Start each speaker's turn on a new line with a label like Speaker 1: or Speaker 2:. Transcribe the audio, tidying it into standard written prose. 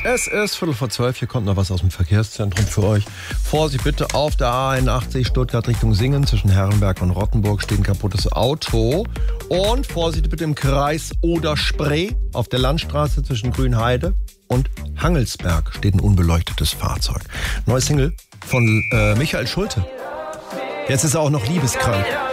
Speaker 1: Es ist 11:45, hier kommt noch was aus dem Verkehrszentrum für euch. Vorsicht bitte, auf der A81 Stuttgart Richtung Singen zwischen Herrenberg und Rottenburg steht ein kaputtes Auto. Und Vorsicht bitte im Kreis Oder-Spree auf der Landstraße zwischen Grünheide und Hangelsberg steht ein unbeleuchtetes Fahrzeug. Neue Single von Michael Schulte. Jetzt ist er auch noch liebeskrank.